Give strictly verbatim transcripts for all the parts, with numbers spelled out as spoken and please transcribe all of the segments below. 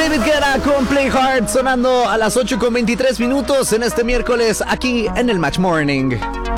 David Guetta con Play Hard sonando a las ocho con veintitrés minutos en este miércoles aquí en el Match Morning.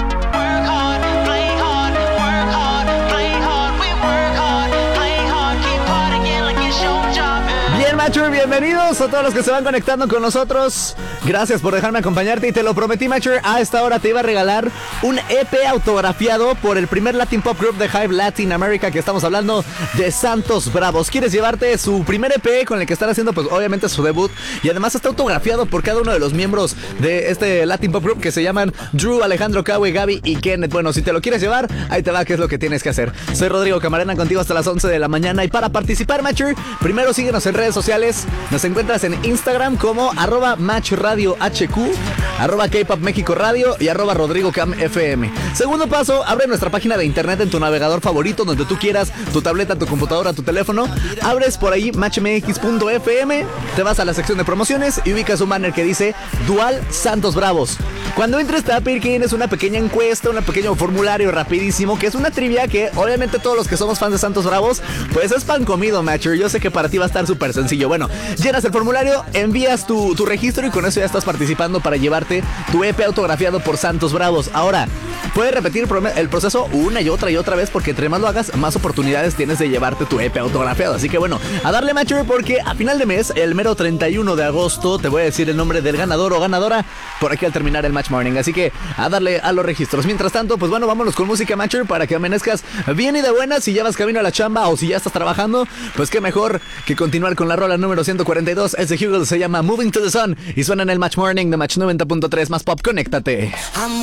Bien, Matcher, bienvenidos a todos los que se van conectando con nosotros. Gracias por dejarme acompañarte y te lo prometí, Matcher. A esta hora te iba a regalar un E P autografiado por el primer Latin Pop Group de Hive Latin America, que estamos hablando de Santos Bravos. ¿Quieres llevarte su primer E P con el que están haciendo, pues obviamente, su debut? Y además está autografiado por cada uno de los miembros de este Latin Pop Group, que se llaman Drew, Alejandro, Kawe, Gaby y Kenneth. Bueno, si te lo quieres llevar, ahí te va qué es lo que tienes que hacer. Soy Rodrigo Camarena, contigo hasta las once de la mañana. Y para participar, Matcher, primero síguenos en redes sociales. Nos encuentras en Instagram como arroba matchradiohq, arroba K-Pop México Radio y arroba Rodrigo Cam F M. Segundo paso, abre nuestra página de internet en tu navegador favorito, donde tú quieras, tu tableta, tu computadora, tu teléfono. Abres por ahí match m x punto f m, te vas a la sección de promociones y ubicas un banner que dice Dual Santos Bravos. Cuando entres te va a pedir que llenes una pequeña encuesta, un pequeño formulario rapidísimo, que es una trivia que obviamente todos los que somos fans de Santos Bravos, pues es pan comido, Matcher. Yo sé que para ti va a estar súper sencillo. Bueno, llenas el formulario, envías tu, tu registro y con eso ya estás participando para llevarte tu E P autografiado por Santos Bravos. Ahora, puedes repetir el proceso una y otra y otra vez, porque entre más lo hagas, más oportunidades tienes de llevarte tu E P autografiado. Así que bueno, a darle, Matcher, porque a final de mes, el mero treinta y uno de agosto, te voy a decir el nombre del ganador o ganadora por aquí al terminar el Match Morning. Así que a darle a los registros. Mientras tanto, pues bueno, vámonos con música, Matcher, para que amanezcas bien y de buenas. Si ya vas camino a la chamba o si ya estás trabajando, pues qué mejor que continuar con la rola número ciento cuarenta y dos. Es de Hugel, se llama Moving to the Sun y suena en el Match Morning de Match noventa punto tres más pop. Conéctate.